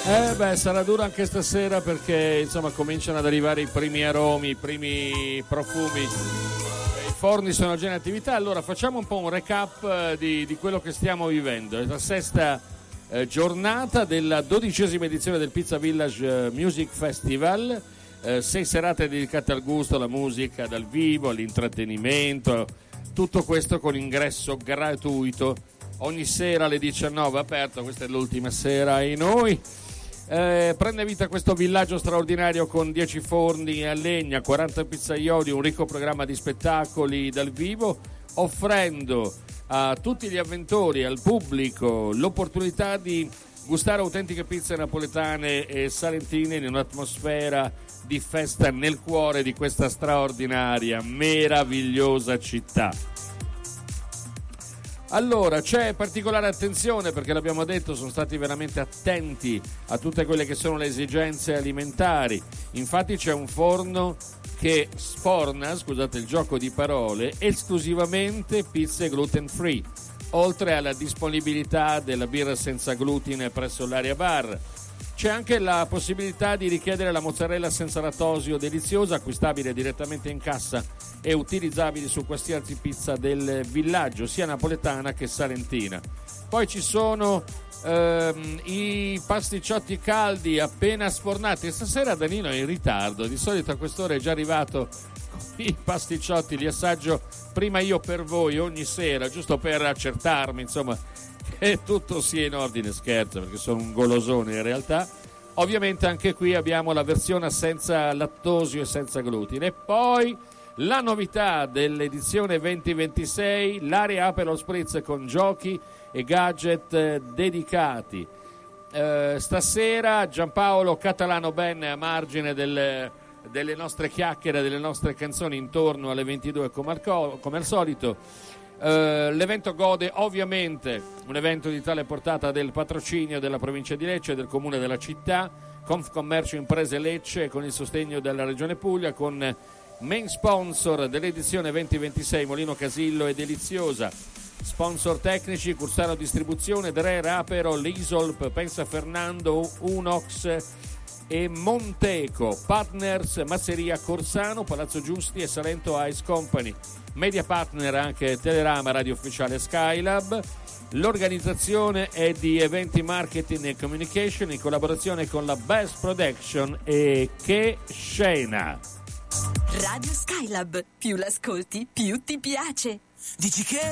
Sarà dura anche stasera perché insomma cominciano ad arrivare i primi aromi, i primi profumi. I forni sono già in attività, allora facciamo un po' un recap di quello che stiamo vivendo. È la sesta giornata della 12ª edizione del Pizza Village Music Festival, 6 serate dedicate al gusto, alla musica dal vivo, all'intrattenimento, tutto questo con ingresso gratuito. Ogni sera alle 19 aperto, questa è l'ultima sera e noi. Prende vita questo villaggio straordinario con 10 forni a legna, 40 pizzaioli, un ricco programma di spettacoli dal vivo, offrendo a tutti gli avventori, al pubblico, l'opportunità di gustare autentiche pizze napoletane e salentine in un'atmosfera di festa nel cuore di questa straordinaria, meravigliosa città. Allora, c'è particolare attenzione perché l'abbiamo detto, sono stati veramente attenti a tutte quelle che sono le esigenze alimentari. Infatti c'è un forno che sforna, scusate il gioco di parole, esclusivamente pizze gluten free, oltre alla disponibilità della birra senza glutine presso l'area bar. C'è anche la possibilità di richiedere la mozzarella senza lattosio deliziosa, acquistabile direttamente in cassa e utilizzabile su qualsiasi pizza del villaggio, sia napoletana che salentina. Poi ci sono i pasticciotti caldi appena sfornati. Stasera Danilo è in ritardo, di solito a quest'ora è già arrivato con i pasticciotti, li assaggio prima io per voi ogni sera, giusto per accertarmi, insomma, che tutto sia in ordine. Scherzo, perché sono un golosone in realtà. Ovviamente anche qui abbiamo la versione senza lattosio e senza glutine. E poi la novità dell'edizione 2026, l'area Aperol Spritz con giochi e gadget dedicati. Stasera Giampaolo Catalano Ben a margine delle nostre chiacchiere, delle nostre canzoni intorno alle 22 come al solito. L'evento gode ovviamente un evento di tale portata del patrocinio della provincia di Lecce e del comune della città, Confcommercio Imprese Lecce con il sostegno della regione Puglia, con main sponsor dell'edizione 2026 Molino Casillo e Deliziosa, sponsor tecnici Cursano Distribuzione, Dre, Aperol, Isolp, Pensa Fernando, Unox e Monteco, partners Masseria Corsano, Palazzo Giusti e Salento Ice Company, media partner anche Telerama, radio ufficiale Skylab. L'organizzazione è di Eventi Marketing e Communication in collaborazione con la Best Production e Che Scena. Radio Skylab, più l'ascolti più ti piace. Dici che